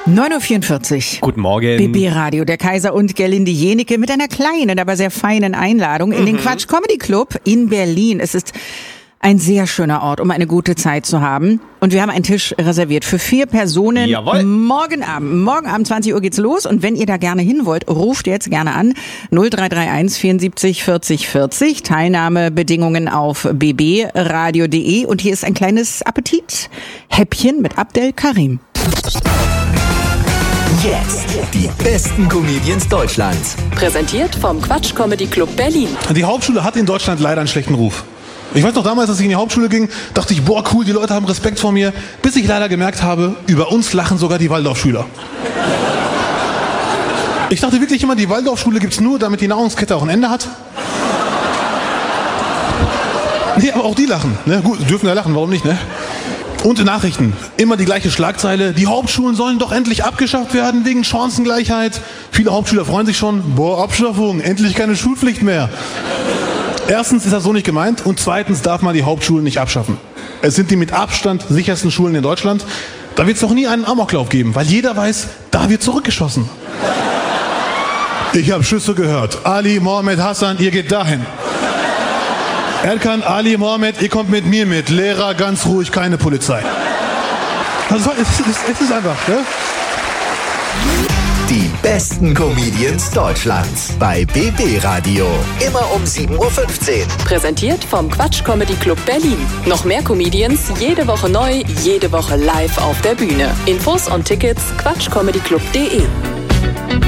9.44 Uhr. Guten Morgen. BB Radio, der Kaiser und Gerlinde Jenecke mit einer kleinen, aber sehr feinen Einladung in den Quatsch Comedy Club in Berlin. Es ist ein sehr schöner Ort, um eine gute Zeit zu haben. Und wir haben einen Tisch reserviert für 4 Personen. Jawohl. Morgen Abend 20 Uhr geht's los. Und wenn ihr da gerne hin wollt, ruft jetzt gerne an. 0331 74 40 40. Teilnahmebedingungen auf bbradio.de. Und hier ist ein kleines Appetithäppchen mit Abdel Karim. Jetzt die besten Comedians Deutschlands. Präsentiert vom Quatsch Comedy Club Berlin. Die Hauptschule hat in Deutschland leider einen schlechten Ruf. Ich weiß noch damals, als ich in die Hauptschule ging, dachte ich, boah cool, die Leute haben Respekt vor mir, bis ich leider gemerkt habe, über uns lachen sogar die Waldorfschüler. Ich dachte wirklich immer, die Waldorfschule gibt's nur, damit die Nahrungskette auch ein Ende hat. Nee, aber auch die lachen. Ne? Gut, dürfen ja lachen, warum nicht, ne? Und in Nachrichten, immer die gleiche Schlagzeile, die Hauptschulen sollen doch endlich abgeschafft werden wegen Chancengleichheit. Viele Hauptschüler freuen sich schon, boah, Abschaffung, endlich keine Schulpflicht mehr. Erstens ist das so nicht gemeint und zweitens darf man die Hauptschulen nicht abschaffen. Es sind die mit Abstand sichersten Schulen in Deutschland. Da wird es noch nie einen Amoklauf geben, weil jeder weiß, da wird zurückgeschossen. Ich habe Schüsse gehört. Ali, Mohammed, Hassan, ihr geht dahin. Erkan, Ali, Mohammed, ihr kommt mit mir mit. Lehrer, ganz ruhig, keine Polizei. Also, es ist einfach, ne? Die besten Comedians Deutschlands bei BB Radio. Immer um 7.15 Uhr. Präsentiert vom Quatsch Comedy Club Berlin. Noch mehr Comedians, jede Woche neu, jede Woche live auf der Bühne. Infos und Tickets quatschcomedyclub.de.